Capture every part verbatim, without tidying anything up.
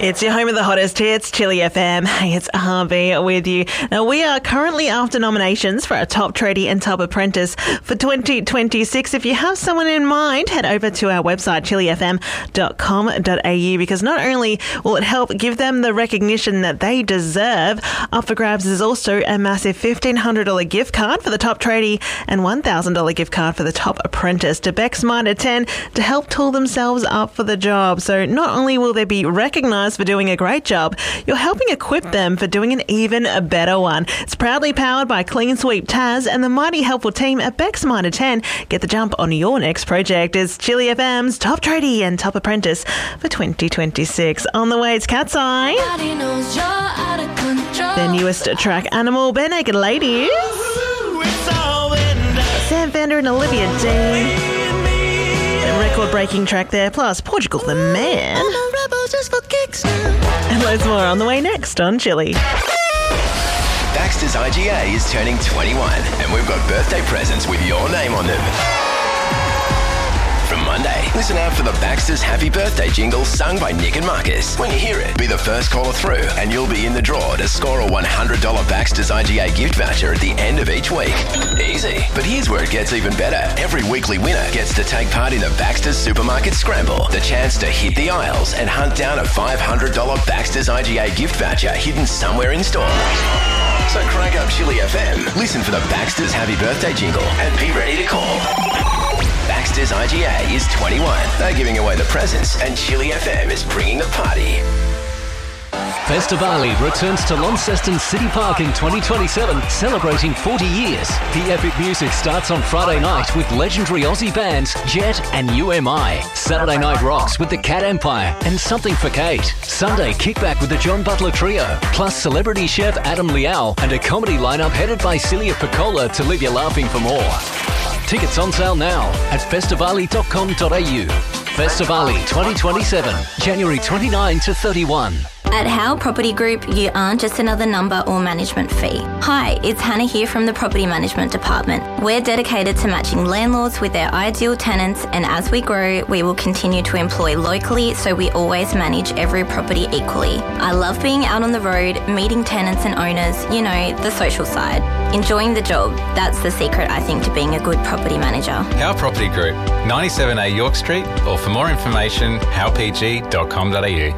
It's your home of the hottest hits, Chili F M. Hey, it's Harvey with you. Now, we are currently after nominations for our Top Tradie and Top Apprentice for twenty twenty-six. If you have someone in mind, head over to our website, chili f m dot com dot a u, because not only will it help give them the recognition that they deserve, up for grabs is also a massive fifteen hundred dollars gift card for the Top Tradie and one thousand dollars gift card for the Top Apprentice to Beck's Mitre ten to help tool themselves up for the job. So not only will they be recognised for doing a great job, you're helping equip them for doing an even a better one. It's proudly powered by Clean Sweep Taz and the mighty helpful team at Beck's Mitre ten. Get the jump on your next project. It's Chili F M's Top Tradie and Top Apprentice for twenty twenty-six. On the way, it's Cat's Eye. Their newest track, Animal, Bare Naked Ladies. Sam Fender and Olivia Dean. A record-breaking track there, plus Portugal the Man. And loads more on the way next on Chili. Baxter's I G A is turning twenty-one, and we've got birthday presents with your name on them. From Monday, listen out for the Baxter's Happy Birthday jingle sung by Nick and Marcus. When you hear it, be the first caller through and you'll be in the draw to score a one hundred dollars Baxter's I G A gift voucher at the end of each week. Easy. But here's where it gets even better. Every weekly winner gets to take part in the Baxter's Supermarket Scramble, the chance to hit the aisles and hunt down a five hundred dollars Baxter's I G A gift voucher hidden somewhere in store. So crank up Chili F M, listen for the Baxter's Happy Birthday jingle and be ready to call. Baxter's I G A is twenty-one. They're giving away the presents and Chili F M is bringing the party. Festivali returns to Launceston City Park in twenty twenty-seven, celebrating forty years. The epic music starts on Friday night with legendary Aussie bands Jet and U M I. Saturday night rocks with the Cat Empire and Something for Kate. Sunday kickback with the John Butler Trio, plus celebrity chef Adam Liao and a comedy lineup headed by Celia Piccola to leave you laughing for more. Tickets on sale now at festivali dot com dot a u. Festivali twenty twenty-seven, January twenty-ninth to thirty-first. At Howe Property Group, you aren't just another number or management fee. Hi, it's Hannah here from the Property Management Department. We're dedicated to matching landlords with their ideal tenants, and as we grow, we will continue to employ locally so we always manage every property equally. I love being out on the road, meeting tenants and owners, you know, the social side. Enjoying the job, that's the secret, I think, to being a good property manager. Howe Property Group, ninety-seven A York Street, or for more information, howe p g dot com dot a u.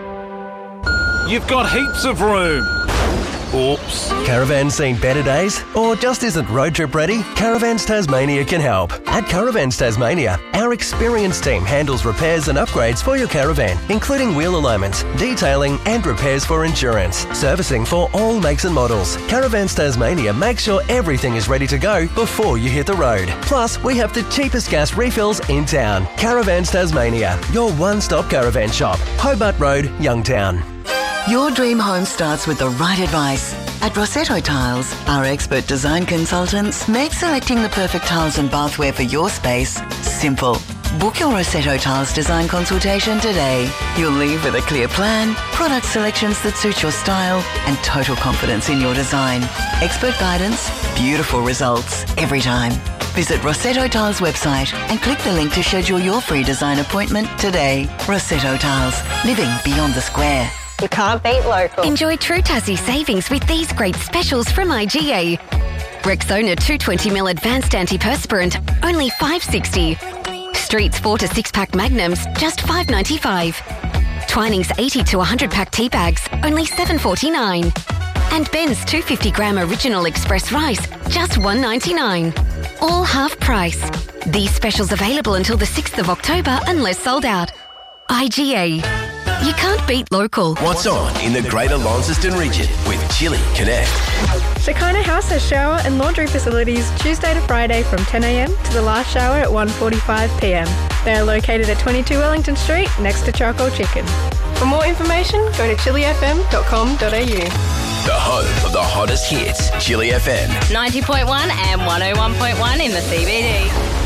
You've got heaps of room. Oops. Caravan seen better days? Or just isn't road trip ready? Caravans Tasmania can help. At Caravans Tasmania, our experienced team handles repairs and upgrades for your caravan, including wheel alignments, detailing and repairs for insurance, servicing for all makes and models. Caravans Tasmania makes sure everything is ready to go before you hit the road. Plus, we have the cheapest gas refills in town. Caravans Tasmania, your one-stop caravan shop. Hobart Road, Youngtown. Your dream home starts with the right advice. At Rossetto Tiles, our expert design consultants make selecting the perfect tiles and bathware for your space simple. Book your Rossetto Tiles design consultation today. You'll leave with a clear plan, product selections that suit your style, and total confidence in your design. Expert guidance, beautiful results every time. Visit Rossetto Tiles website and click the link to schedule your free design appointment today. Rossetto Tiles, living beyond the square. You can't beat local. Enjoy true Tassie savings with these great specials from I G A. Rexona two hundred twenty milliliter advanced antiperspirant, only five dollars sixty. Streets four to six pack magnums, just five dollars ninety-five. Twinings eighty to one hundred pack tea bags, only seven dollars forty-nine. And Ben's two hundred fifty gram original express rice, just one dollar ninety-nine. All half price. These specials available until the sixth of October unless sold out. I G A. You can't beat local. What's on in the Greater Launceston region with Chili Connect? Shekinah House has shower and laundry facilities Tuesday to Friday from ten a m to the last shower at one forty-five p m. They are located at twenty-two Wellington Street next to Charcoal Chicken. For more information, go to chili f m dot com dot a u. The home of the hottest hits, Chili F M. ninety point one and one oh one point one in the C B D.